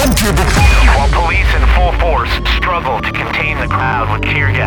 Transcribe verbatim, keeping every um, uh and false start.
While police in full force struggle to contain the crowd with tear gas